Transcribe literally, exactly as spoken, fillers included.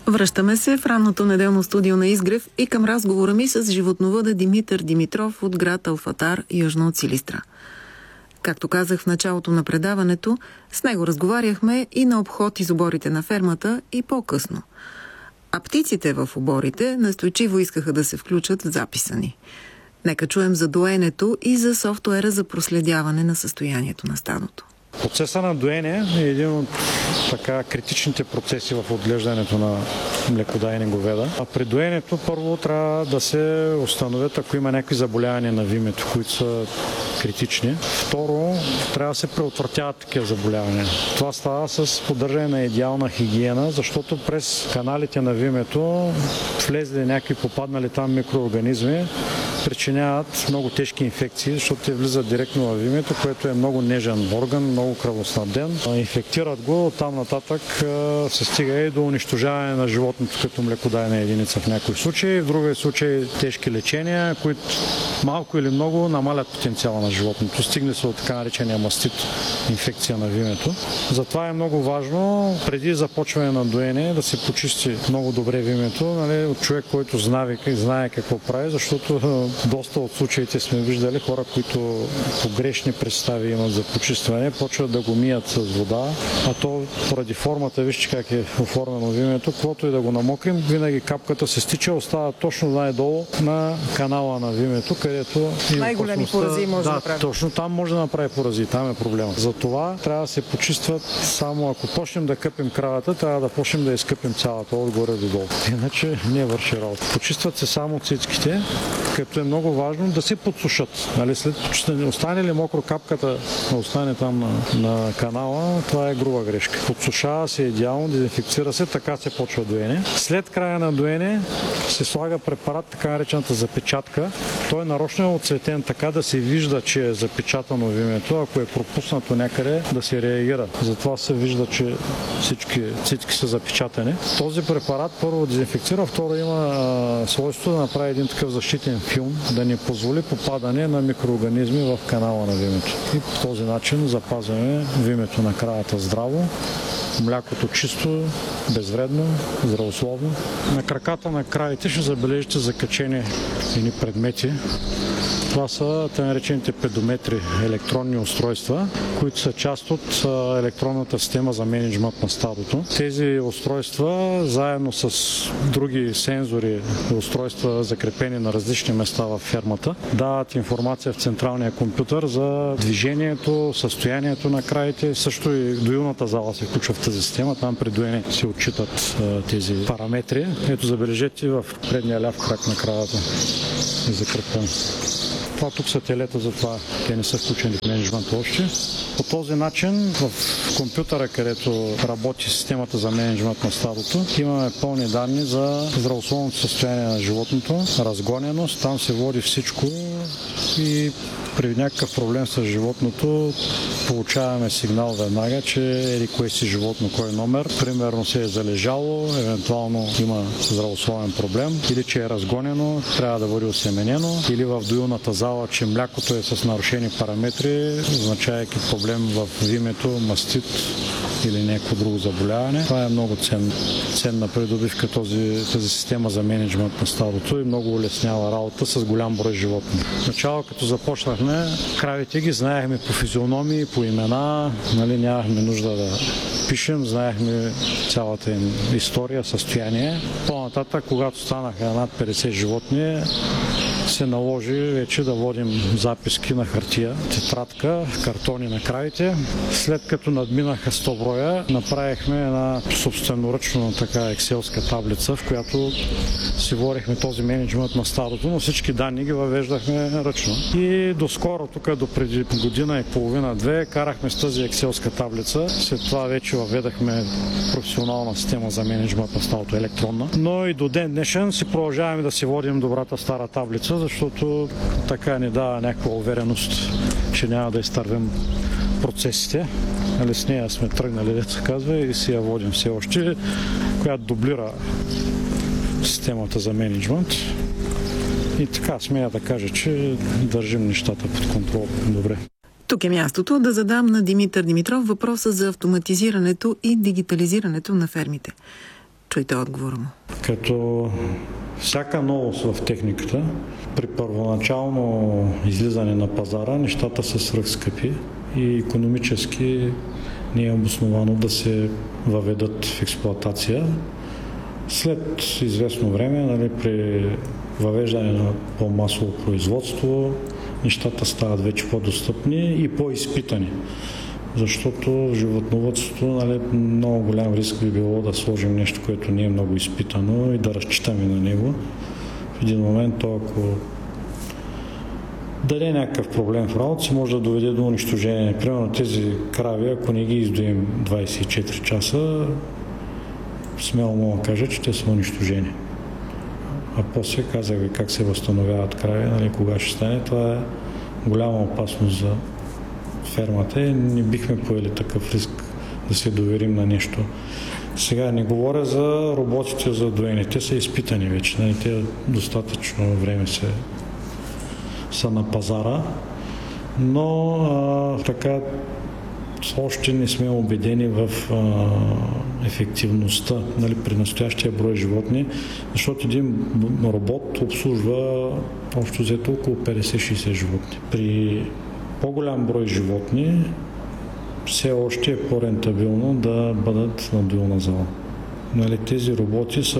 Връщаме се в ранното неделно студио на Изгрев и към разговора ми с животновъда Димитър Димитров от град Алфатар, южно от Силистра. Както казах в началото на предаването, с него разговаряхме и на обход из оборите на фермата и по-късно. А птиците в оборите настойчиво искаха да се включат в записа ни. Нека чуем за доенето и за софтуера за проследяване на състоянието на стадото. Процеса на доене е един от така критичните процеси в отглеждането на млекодайни говеда. А при доенето първо трябва да се установят, ако има някакви заболявания на вимето, които са критични. Второ, трябва да се преотвратяват такива заболявания. Това става с поддържане на идеална хигиена, защото през каналите на вимето влезли някакви попаднали там микроорганизми, причиняват много тежки инфекции, защото те влизат директно във вимето, което е много нежен орган, много кръвоснабден. Инфектират го, оттам нататък се стига и до унищожаване на животното като млекодайна единица в някои случаи. В други случаи тежки лечения, които малко или много намалят потенциала на животното. Стигне се от така наречения мастит, инфекция на вимето. Затова е много важно преди започване на доене да се почисти много добре вимето, нали, от човек, който знае, знае какво прави, защото доста от случаите сме виждали хора, които погрешни представи имат за почистване, почват да го мият с вода, а то поради формата, вижте как е оформено вимето, каквото и да го намокрим, винаги капката се стича, остава точно най-долу на канала на вимето, където най-големи порази може да, да прави. Точно там може да направи порази, там е проблема. Затова трябва да се почистват само ако почнем да къпим кравата, трябва да почнем да изкъпим цялата отгоре до долу. Иначе не върши работа. Почистват се само цицките, като е много важно да се подсушат. Нали, след почистване, остане ли мокро капката, остане там на, на канала, това е груба грешка. Подсушава се идеално, дезинфекцира се, така се почва доене. След края на доене се слага препарат, така наречената запечатка. Той е нарочно оцветен така да се вижда, че е запечатано вимето, ако е пропуснато някъде да се реагира. Затова се вижда, че всички цицки са запечатани. Този препарат първо дезинфекцира, второ има а, свойство да направи един такъв защитен филм, да ни позволи попадане на микроорганизми в канала на вимето. И по този начин запазваме вимето на кравата здраво, млякото чисто, безвредно, здравословно. На краката на кравите ще забележите закачени едни предмети. Това са тъй наречените педометри, електронни устройства, които са част от електронната система за мениджмънт на стадото. Тези устройства, заедно с други сензори и устройства, закрепени на различни места в фермата, дават информация в централния компютър за движението, състоянието на кравите. Също и доилната зала се включва в тази система. Там при доене се отчитат тези параметри. Ето, забележете в предния ляв крак на кравата е закрепен. Това тук са телета, затова те не са включени в мениджмънта още. По този начин в компютъра, където работи системата за мениджмънт на стадото, имаме пълни данни за здравословното състояние на животното, разгоненост, там се води всичко и при някакъв проблем с животното получаваме сигнал веднага, че еди кое си животно, кой номер, примерно се е залежало, евентуално има здравословен проблем, или че е разгонено, трябва да бъде осеменено, или в доилната зала, че млякото е с нарушени параметри, означавайки проблем в вимето, мастит или някакво друго заболяване. Това е много цен, ценна придобивка, този, тази система за мениджмънт на стадото и много улеснява работа с голям брой животни. Начало, като започнахме, кравите ги знаехме по физиономии, по имена, нали, нямахме нужда да пишем, знаехме цялата им история, състояние. По-нататък, когато станаха над петдесет животни, се наложи вече да водим записки на хартия, тетрадка, картони на кравите. След като надминаха сто броя, направихме една собственоръчна така екселска таблица, в която си водихме този мениджмънт на стадото, но всички данни ги въвеждахме ръчно. И доскоро, тук до преди година и половина-две, карахме с тази екселска таблица. След това вече въведахме професионална система за мениджмънт на стадото, електронна. Но и до ден днешен си продължаваме да си водим добрата стара таблица, защото така ни дава някаква увереност, че няма да изтървем процесите. Нали, с нея сме тръгнали, дето се казва, и си я водим все още, която дублира системата за мениджмънт. И така смея да кажа, че държим нещата под контрол добре. Тук е мястото да задам на Димитър Димитров въпроса за автоматизирането и дигитализирането на фермите. Чуйте отговора му. Като всяка новост в техниката, при първоначално излизане на пазара, нещата са свръхскъпи и икономически не е обосновано да се въведат в експлоатация. След известно време, нали, при въвеждане на по-масово производство, нещата стават вече по-достъпни и по-изпитани. Защото в животновъдството, нали, много голям риск би било да сложим нещо, което не е много изпитано и да разчитаме на него. В един момент то, ако даде някакъв проблем в работа, си може да доведе до унищожение. Примерно тези крави, ако не ги издоим двайсет и четири часа, смело мога да кажа, че те са унищожени. А после казах ви как се възстановяват крави, нали, кога ще стане. Това е голяма опасност за фермата и не бихме поели такъв риск да се доверим на нещо. Сега не говоря за роботите за доене. Те са изпитани вече. Нали, те достатъчно време се, са на пазара, но а, така още не сме убедени в а, ефективността, нали, при настоящия брой животни, защото един робот обслужва общо взето около петдесет-шейсет животни. При по-голям брой животни все още е по-рентабилно да бъдат на дуална зала. Нали, тези роботи са